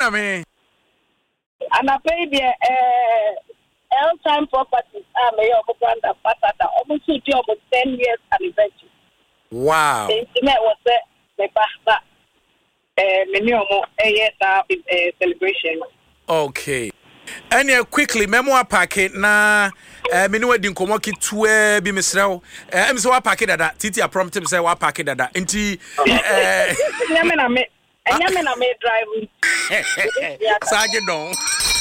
me. And I pay the L-Time Properties. I'm a brand ambassador. Almost 10 years anniversary. Wow. The internet was the pasta. Minimum celebration. Okay. And quickly, memoir packet na menu wedding komo ki tuwe bi misrao. Me say wa packet dada. Titi a prompt me say wa packet dada. Enti Nyame na me drive. Sage don.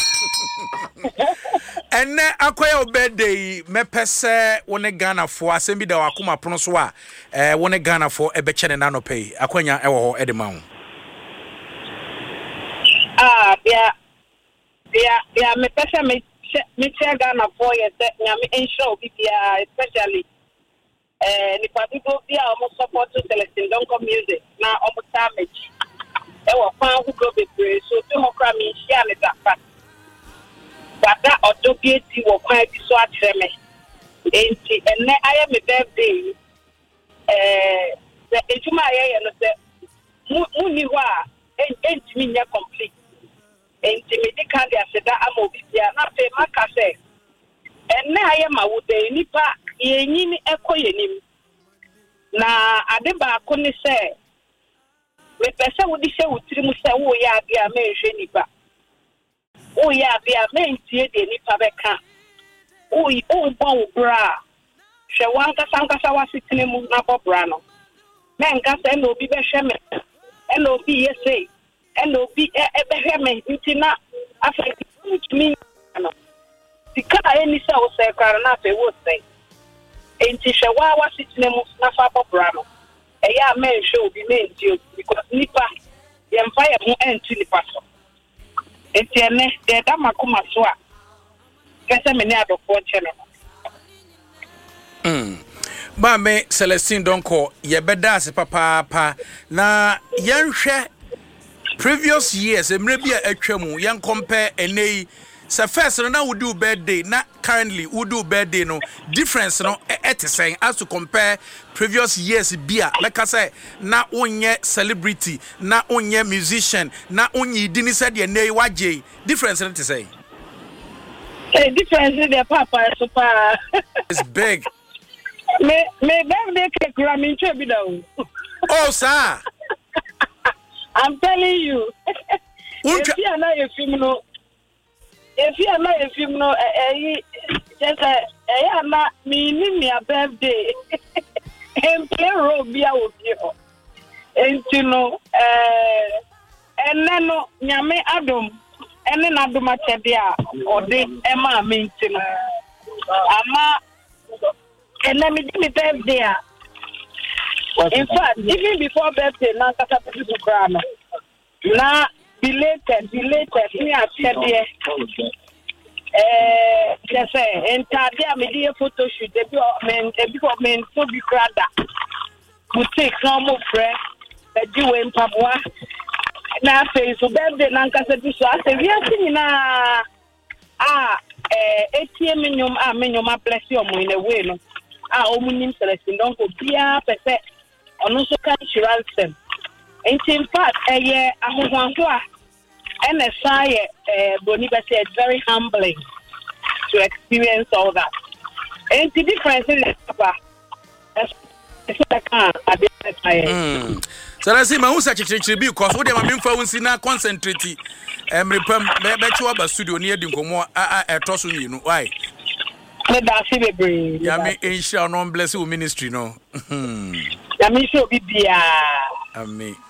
And akoya birthday me pese woni Ghana for asem bi da wakoma pono so a woni Ghana for e be che ne na no pay. Akwanya e wo ho e de ma wo. Yeah, me pesa me Ghana for yes, nyame ensure bibia especially nipa bibo bia almost support to Celestine Donko music na almost damage. E wo fan who go be so to mo kra me share me that fact. But that autobieti wo kwa bi so atreme. Enti enne aye me birthday the ejuma aye no se mu ni ho a enti mi nya complete. Enti kandi aseda amobibia na pe maka se enne aye mawude nipa yenyini ekoyenim na ade ba ko ni se me pese wodi se wutiri mu se wo ya bia menhwe nipa wo ya bia mentie de nipa beka wo bon bra hwe wanka sankasa wasitine mu na bobra no menka se no bi be hwe me eno bi yesei eno bi ebehwe me ntina afeki mi no sika eni se wo se kwara na fe wo se enti hwe wa wasitine mu na fa bobra no eya menhwe obi mentie because nipa yemfa ye ho enti nipa so enti ene de da makoma so a pese me ne adofo che no ba me Celestine Donko ye beda se papa na yenhwe previous years emre bia atwamu yen compare enei se first no na we do birthday na currently we do birthday no difference no etesen as to compare previous years bia like I say na onye celebrity na onye musician na onye dini said ye nei waje difference no to say difference in the papa super it's big me birthday cake ramen chebi down oh sir I'm telling you if you are not a film no just na me ni birthday and play role bia wo bio enti no enno nyame adom ene na adom achede a ode ema menti no ama ene me di birthday a in fact even before birthday na kata people cry na belated me achede just say entade a me di photo shoot e bi so bi krada boutique no mo frɛ ajiwe mpaboa na face birthday na nkasa bi so ase wiase nyina etie menyom bless you mo in a way no omunim Celestine Donko bia pese ono so kan shiransem in fact ahohwanho a and a sire Boniba said very humbling to experience all that. And the difference in the papa so I see my own such a because what am I for na concentrate repam becho ba studio near dinkomo a toso you know why me da se bebre ya me inshallah no bless you ministry no ya me show bibia amen